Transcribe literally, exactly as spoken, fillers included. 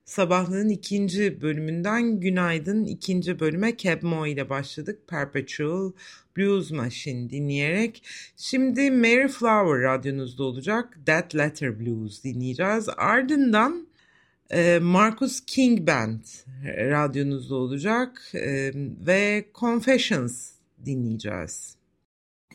Sabahlığın ikinci bölümünden günaydın. İkinci bölüme Cab Mo ile başladık. Perpetual Blues Machine dinleyerek. Şimdi Mary Flower radyonuzda olacak. That Letter Blues dinleyeceğiz. Ardından e, Marcus King Band radyonuzda olacak. E, ve Confessions dinleyeceğiz.